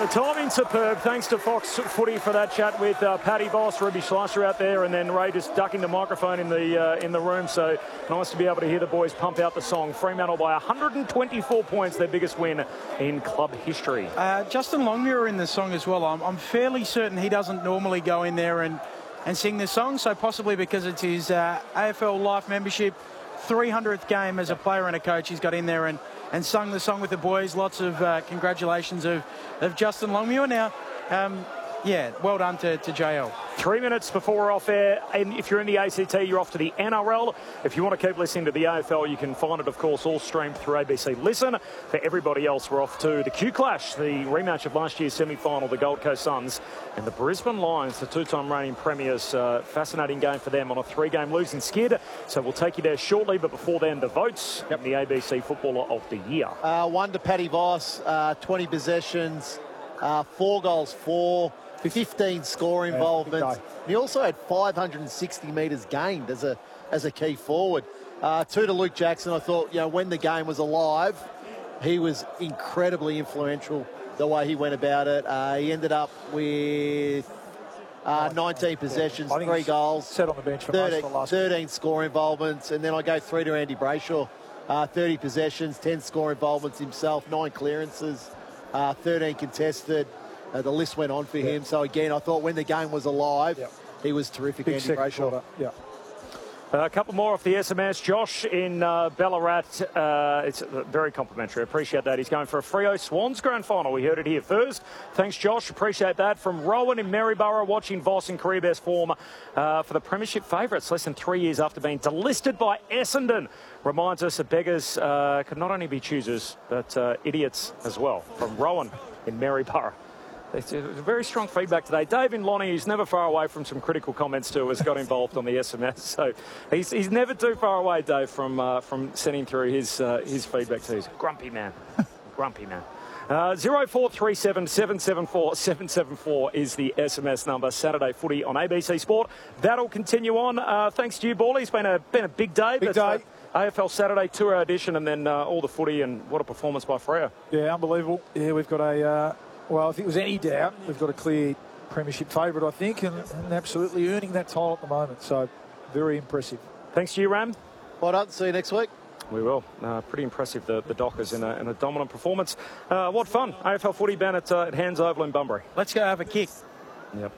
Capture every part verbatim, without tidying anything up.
the timing's superb. Thanks to Fox Footy for that chat with uh, Paddy Voss, Ruby Schleicher out there, and then Ray just ducking the microphone in the uh, in the room. So nice to be able to hear the boys pump out the song. Fremantle by one hundred twenty-four points, their biggest win in club history. Uh, Justin Longmuir in the song as well. I'm, I'm fairly certain he doesn't normally go in there and, and sing this song, so possibly because it's his uh, A F L Life membership, three hundredth game as a player and a coach, he's got in there and and sung the song with the boys. Lots of uh, congratulations of, of Justin Longmuir. Now, um, yeah, well done to, to J L. Three minutes before we're off air, and if you're in the A C T, you're off to the N R L. If you want to keep listening to the A F L, you can find it, of course, all streamed through A B C Listen. For everybody else, we're off to the Q Clash, the rematch of last year's semi-final, the Gold Coast Suns and the Brisbane Lions, the two-time reigning premiers. Uh, fascinating game for them on a three-game losing skid. So we'll take you there shortly, but before then, the votes yep. in the A B C Footballer of the Year. Uh, one to Paddy Voss, uh, twenty possessions, uh, four goals, four. fifteen score involvements. Yeah, he also had five hundred sixty metres gained as a as a key forward. Uh, two to Luke Jackson. I thought, you know, when the game was alive, he was incredibly influential the way he went about it. Uh, he ended up with uh, nineteen possessions, yeah. three goals, sat on the bench for thirteen, most of the last thirteen score involvements, and then I go three to Andy Brayshaw, uh, thirty possessions, ten score involvements himself, nine clearances, uh, thirteen contested. Uh, the list went on for yeah. him. So, again, I thought when the game was alive, yeah. he was terrific, Big Andy Brayshaw. Yeah. Uh, a couple more off the S M S. Josh in uh, Ballarat. Uh, it's very complimentary. Appreciate that. He's going for a Freo Swans grand final. We heard it here first. Thanks, Josh. Appreciate that. From Rowan in Maryborough, watching Voss in career best form uh, for the premiership favourites less than three years after being delisted by Essendon. Reminds us that beggars uh, could not only be choosers, but uh, idiots as well. From Rowan in Maryborough. It's very strong feedback today. Dave in Lonnie, who's never far away from some critical comments too, has got involved on the S M S. So he's, he's never too far away, Dave, from uh, from sending through his uh, his feedback to you. He's a grumpy man. Grumpy man. Uh, zero four three seven, seven seven four, seven seven four is the S M S number. Saturday footy on A B C Sport. That'll continue on. Uh, thanks to you, Bally. It's been a, been a big day. Big but, day. Uh, A F L Saturday two-hour edition and then uh, all the footy, and what a performance by Freo. Yeah, unbelievable. Yeah, we've got a... Uh... Well, if it was any doubt, we've got a clear premiership favourite, I think, and, and absolutely earning that title at the moment. So, very impressive. Thanks to you, Ram. Well done. See you next week. We will. Uh, pretty impressive, the, the Dockers in a, in a dominant performance. Uh, what fun. A F L footy ban at, uh, at Hands Oval in Bunbury. Let's go have a kick. Yep.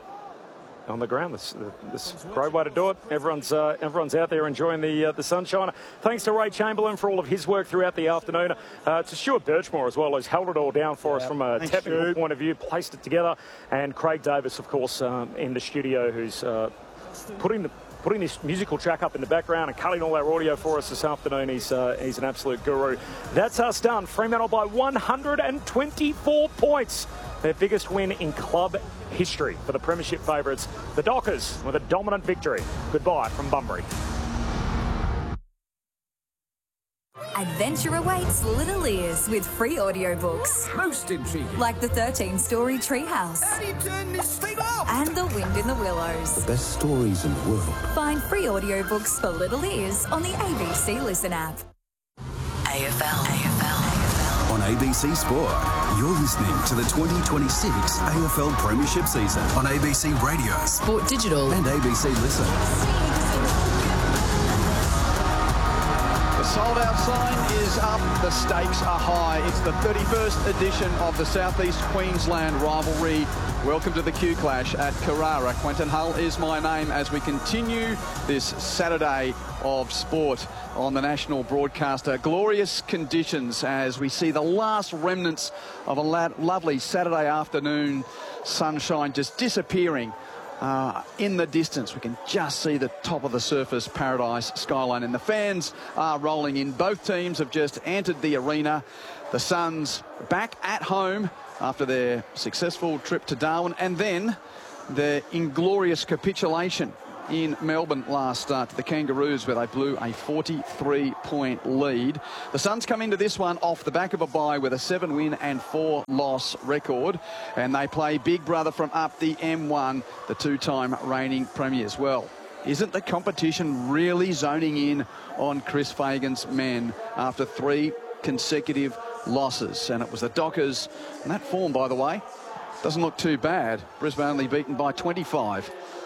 On the ground. This, this is a great way to do it. Everyone's uh, everyone's out there enjoying the uh, the sunshine. Thanks to Ray Chamberlain for all of his work throughout the afternoon. Uh, to Stuart Birchmore as well, who's held it all down for yeah. us from a Thanks, technical Stu. point of view, placed it together. And Craig Davis, of course, um, in the studio, who's uh, putting the putting this musical track up in the background and cutting all our audio for us this afternoon. He's uh, he's an absolute guru. That's us done. Fremantle by one hundred twenty-four points. Their biggest win in club history for the premiership favourites. The Dockers with a dominant victory. Goodbye from Bunbury. Adventure awaits little ears with free audiobooks. Most intriguing. Like the thirteen-story Treehouse. How do you turn this thing off? And The Wind in the Willows. The best stories in the world. Find free audiobooks for little ears on the A B C Listen app. A F L. A F L. On A B C Sport, you're listening to the twenty twenty-six A F L Premiership season on A B C Radio, Sport Digital and A B C Listen. The sold-out sign is up. The stakes are high. It's the thirty-first edition of the South East Queensland rivalry. Welcome to the Q Clash at Carrara. Quentin Hull is my name as we continue this Saturday of sport on the national broadcaster. Glorious conditions as we see the last remnants of a lovely Saturday afternoon sunshine just disappearing. Uh, in the distance, we can just see the top of the Surfers Paradise skyline, and the fans are rolling in. Both teams have just entered the arena. The Suns back at home after their successful trip to Darwin, and then the inglorious capitulation in Melbourne last start to the Kangaroos, where they blew a forty-three point lead. The Suns come into this one off the back of a bye with a seven win and four loss record, and they play big brother from up the M one, the two-time reigning premiers. Well, isn't the competition really zoning in on Chris Fagan's men after three consecutive losses? And it was the Dockers, and that form, by the way, Doesn't look too bad. Brisbane only beaten by twenty-five.